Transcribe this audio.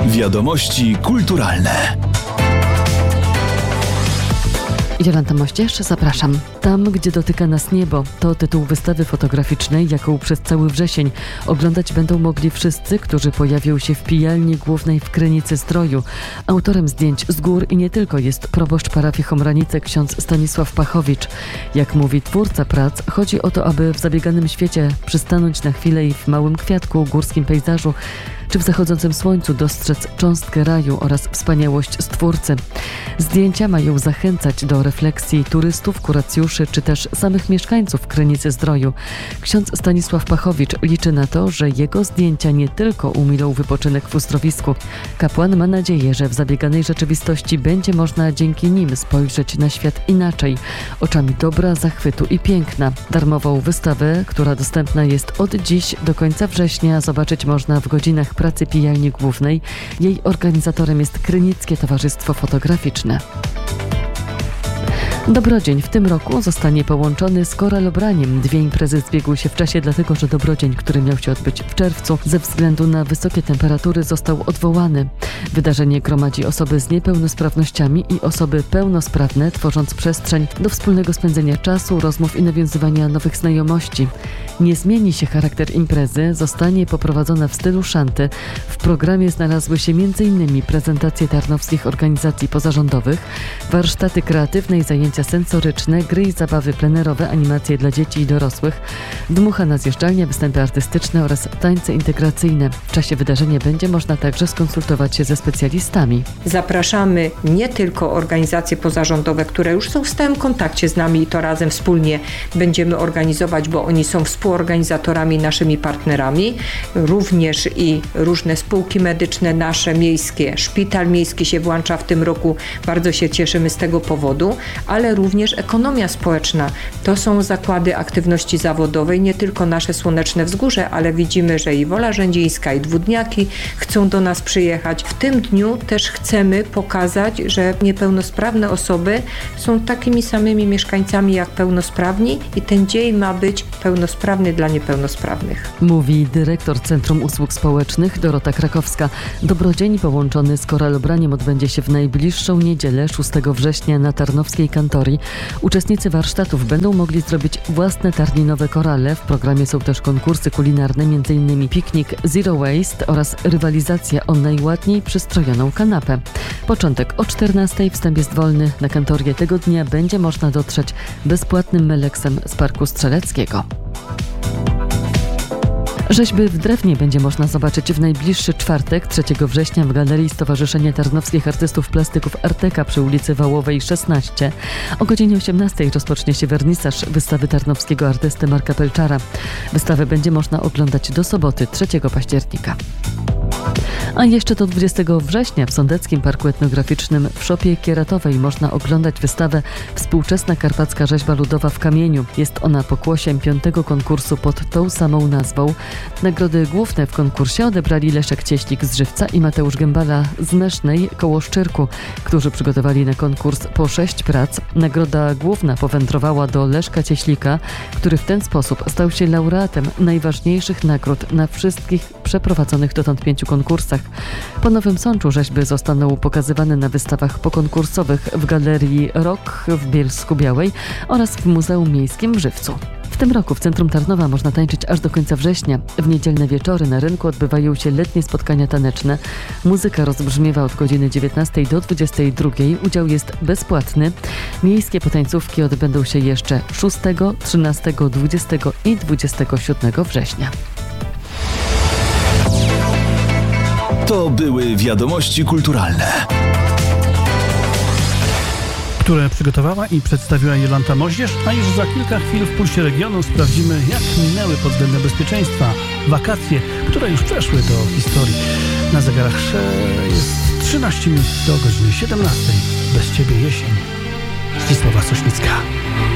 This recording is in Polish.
Wiadomości kulturalne. Jolanta Moździerz, zapraszam. Tam, gdzie dotyka nas niebo, to tytuł wystawy fotograficznej, jaką przez cały wrzesień oglądać będą mogli wszyscy, którzy pojawią się w pijalni głównej w Krynicy-Zdroju. Autorem zdjęć z gór i nie tylko jest proboszcz parafii Chomranice ksiądz Stanisław Pachowicz. Jak mówi twórca prac, chodzi o to, aby w zabieganym świecie przystanąć na chwilę i w małym kwiatku, górskim pejzażu czy w zachodzącym słońcu dostrzec cząstkę raju oraz wspaniałość Stwórcy. Zdjęcia mają zachęcać do refleksji turystów, kuracjuszy czy też samych mieszkańców Krynicy-Zdroju. Ksiądz Stanisław Pachowicz liczy na to, że jego zdjęcia nie tylko umilą wypoczynek w uzdrowisku. Kapłan ma nadzieję, że w zabieganej rzeczywistości będzie można dzięki nim spojrzeć na świat inaczej, oczami dobra, zachwytu i piękna. Darmową wystawę, która dostępna jest od dziś do końca września, zobaczyć można w godzinach pracy pijalni głównej. Jej organizatorem jest Krynickie Towarzystwo Fotograficzne. Dobrodzień w tym roku zostanie połączony z koralobraniem. Dwie imprezy zbiegły się w czasie, dlatego że Dobrodzień, który miał się odbyć w czerwcu, ze względu na wysokie temperatury został odwołany. Wydarzenie gromadzi osoby z niepełnosprawnościami i osoby pełnosprawne, tworząc przestrzeń do wspólnego spędzenia czasu, rozmów i nawiązywania nowych znajomości. Nie zmieni się charakter imprezy, zostanie poprowadzona w stylu szanty. W programie znalazły się m.in. prezentacje tarnowskich organizacji pozarządowych, warsztaty kreatywne i zajęcia sensoryczne, gry i zabawy plenerowe, animacje dla dzieci i dorosłych, dmuchana zjeżdżalnia, występy artystyczne oraz tańce integracyjne. W czasie wydarzenia będzie można także skonsultować się ze specjalistami. Zapraszamy nie tylko organizacje pozarządowe, które już są w stałym kontakcie z nami i to razem wspólnie będziemy organizować, bo oni są współorganizatorami, naszymi partnerami, również i różne spółki medyczne nasze, miejskie. Szpital miejski się włącza w tym roku, bardzo się cieszymy z tego powodu, ale również ekonomia społeczna. To są zakłady aktywności zawodowej, nie tylko nasze Słoneczne Wzgórze, ale widzimy, że i Wola Rzędzińska, i Dwudniaki chcą do nas przyjechać. W tym dniu też chcemy pokazać, że niepełnosprawne osoby są takimi samymi mieszkańcami jak pełnosprawni i ten dzień ma być pełnosprawny dla niepełnosprawnych. Mówi dyrektor Centrum Usług Społecznych Dorota Krakowska. Dobrodzień połączony z koralobraniem odbędzie się w najbliższą niedzielę 6 września na Tarnowskiej Kantorii. Uczestnicy warsztatów będą mogli zrobić własne tarninowe korale. W programie są też konkursy kulinarne, m.in. piknik Zero Waste oraz rywalizacja o najładniej przystrojoną kanapę. Początek o 14:00, wstęp jest wolny. Na kantorię tego dnia będzie można dotrzeć bezpłatnym meleksem z Parku Strzeleckiego. Rzeźby w drewnie będzie można zobaczyć w najbliższy czwartek, 3 września w Galerii Stowarzyszenia Tarnowskich Artystów Plastyków Arteka przy ulicy Wałowej 16. O godzinie 18:00 rozpocznie się wernisaż wystawy tarnowskiego artysty Marka Pelczara. Wystawę będzie można oglądać do soboty, 3 października. A jeszcze do 20 września w Sądeckim Parku Etnograficznym w Szopie Kieratowej można oglądać wystawę Współczesna karpacka rzeźba ludowa w kamieniu. Jest ona pokłosiem 5. konkursu pod tą samą nazwą. Nagrody główne w konkursie odebrali Leszek Cieślik z Żywca i Mateusz Gębala z Mesznej koło Szczyrku, którzy przygotowali na konkurs po 6 prac. Nagroda główna powędrowała do Leszka Cieślika, który w ten sposób stał się laureatem najważniejszych nagród na wszystkich przeprowadzonych dotąd 5 konkursach. Po Nowym Sączu rzeźby zostaną pokazywane na wystawach pokonkursowych w Galerii Rok w Bielsku-Białej oraz w Muzeum Miejskim w Żywcu. W tym roku w centrum Tarnowa można tańczyć aż do końca września. W niedzielne wieczory na rynku odbywają się letnie spotkania taneczne. Muzyka rozbrzmiewa od godziny 19 do 22. Udział jest bezpłatny. Miejskie potańcówki odbędą się jeszcze 6, 13, 20 i 27 września. To były wiadomości kulturalne, które przygotowała i przedstawiła Jolanta Moździerz, a już za kilka chwil w Pulsie Regionu sprawdzimy, jak minęły pod względem bezpieczeństwa wakacje, które już przeszły do historii. Na zegarach jest 13 minut do godziny 17. Bez Ciebie jesień. Zdzisława Sośnicka.